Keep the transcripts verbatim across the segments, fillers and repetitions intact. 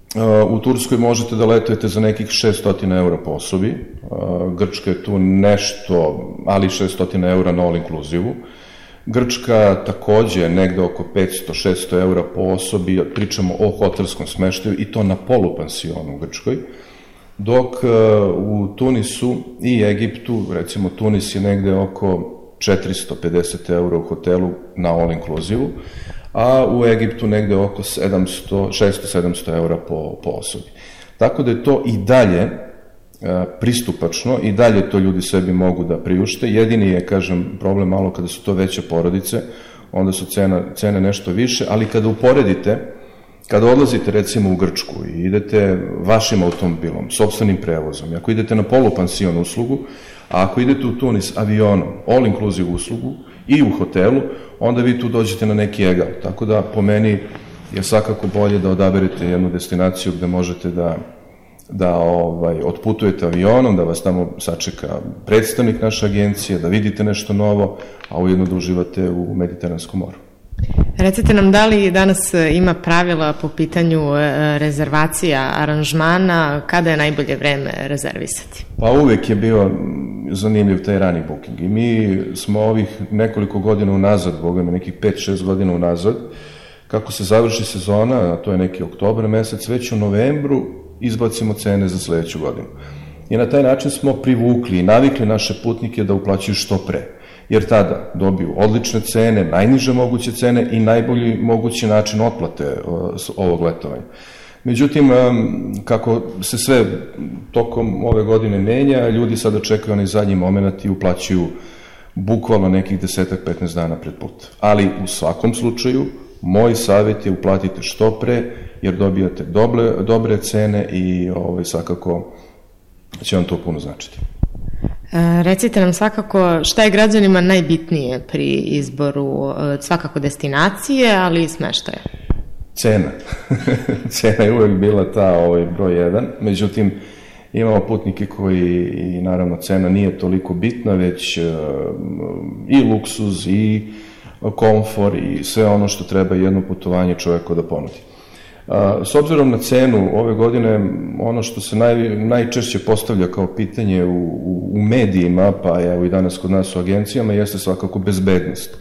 U Turskoj možete da letujete za nekih šesto eura po osobi, Grčka je tu nešto, ali šesto eura na all inclusive-u. Grčka takođe negde oko petsto do šesto eura po osobi, pričamo o hotelskom smeštaju i to na polupansionu u Grčkoj, dok u Tunisu i Egiptu, recimo Tunis je negde oko četiristo pedeset eura u hotelu na all inclusive-u, a u Egiptu negde oko šesto do sedamsto eura po, po osobi. Tako da je to i dalje pristupačno, i dalje to ljudi sebi mogu da priušte. Jedini je, kažem, problem malo kada su to veće porodice, onda su cena, cene nešto više, ali kada uporedite, kada odlazite recimo u Grčku i idete vašim automobilom, sopstvenim prevozom, ako idete na polupansion uslugu, a ako idete u Tunis avionom, all inclusive uslugu i u hotelu, onda vi tu dođete na neki egal. Tako da po meni je svakako bolje da odaberete jednu destinaciju gde možete da da ovaj, otputujete avionom, da vas tamo sačeka predstavnik naše agencije, da vidite nešto novo, a ujedno da uživate u Mediteranskom moru. Recite nam, da li danas ima pravila po pitanju rezervacija, aranžmana, kada je najbolje vreme rezervisati? Pa uvek je bio zanimljiv taj rani booking i mi smo ovih nekoliko godina unazad, boga mi nekih pet šest godina unazad, kako se završi sezona, a to je neki oktobar mesec, već u novembru izbacimo cene za sledeću godinu. I na taj način smo privukli i navikli naše putnike da uplaćuju što pre, jer tada dobiju odlične cene, najniže moguće cene i najbolji mogući način otplate ovog letovanja. Međutim, kako se sve tokom ove godine menja, ljudi sada čekaju onaj zadnji moment i uplaćuju bukvalno nekih deset do petnaest dana pred put. Ali u svakom slučaju, moj savjet je uplatite što pre, jer dobijate dobre, dobre cene i ovaj, svakako će vam to puno značiti. E, recite nam svakako šta je građanima najbitnije pri izboru svakako destinacije, ali i smeštaja? Cena. Cena je uvek bila ta ovaj, broj jedan, međutim imamo putnike koji, i naravno cena nije toliko bitna, već uh, i luksuz i komfor i sve ono što treba jedno putovanje čoveku da ponudi. S obzirom na cenu ove godine, ono što se naj, najčešće postavlja kao pitanje u, u, u medijima, pa evo i danas kod nas u agencijama, jeste svakako bezbednost.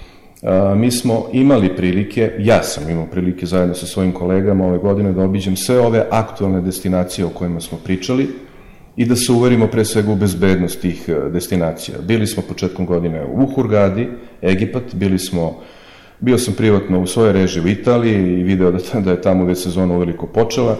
Mi smo imali prilike, ja sam imao prilike zajedno sa svojim kolegama ove godine da obiđem sve ove aktualne destinacije o kojima smo pričali i da se uverimo pre svega u bezbednost tih destinacija. Bili smo početkom godine u Hurgadi, Egipat, bili smo, bio sam privatno u svojoj režiji u Italiji i video da, da je tamo već sezona uveliko počela.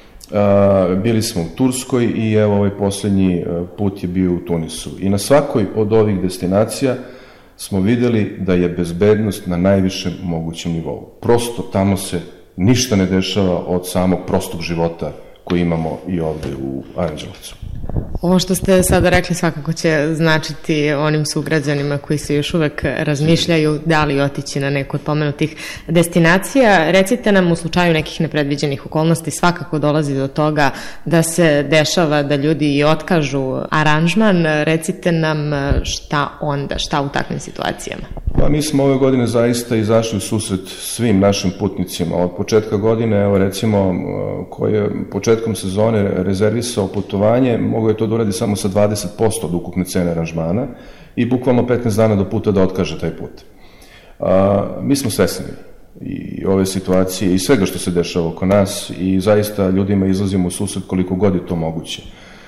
Bili smo u Turskoj i evo ovaj poslednji put je bio u Tunisu. I na svakoj od ovih destinacija smo videli da je bezbednost na najvišem mogućem nivou. Prosto tamo se ništa ne dešava od samog prostog života koji imamo i ovde u Aranđelovcu. Ovo što ste sada rekli svakako će značiti onim sugrađanima koji se još uvek razmišljaju da li otići na neku od pomenutih destinacija. Recite nam, u slučaju nekih nepredviđenih okolnosti svakako dolazi do toga da se dešava da ljudi i otkažu aranžman. Recite nam šta onda, šta u takvim situacijama? Pa mi smo ove godine zaista izašli u susret svim našim putnicima. Od početka godine, evo recimo, koji je početkom sezone rezervisao putovanje, mogo je to da uradi samo sa dvadeset posto od ukupne cene aranžmana i bukvalno petnaest dana do puta da otkaže taj put. A, mi smo svesni i ove situacije i svega što se dešava oko nas i zaista ljudima izlazimo u susret koliko god je to moguće.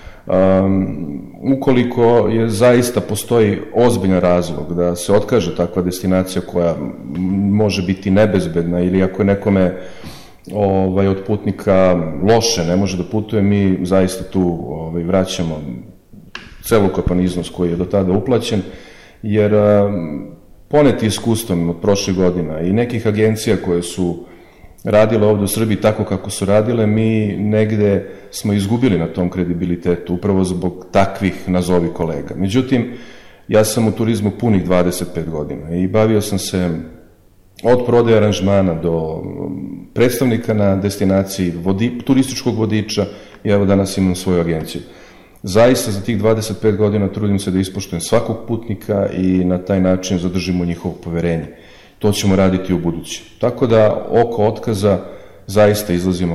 Um, ukoliko je zaista postoji ozbiljan razlog da se otkaže takva destinacija koja može biti nebezbedna ili ako je nekome ovaj, od putnika loše, ne može da putuje, mi zaista tu ovaj, vraćamo celokupan iznos koji je do tada uplaćen, jer um, poneti iskustvom od prošle godina i nekih agencija koje su radile ovde u Srbiji tako kako su radile, mi negde smo izgubili na tom kredibilitetu, upravo zbog takvih nazovi kolega. Međutim, ja sam u turizmu punih dvadeset pet godina i bavio sam se od prodaje aranžmana do predstavnika na destinaciji, vodi, turističkog vodiča i evo danas imam svoju agenciju. Zaista za tih dvadeset pet godina trudim se da ispoštujem svakog putnika i na taj način zadržimo njihovo poverenje. To ćemo raditi u buduće. Tako da oko otkaza zaista izlazimo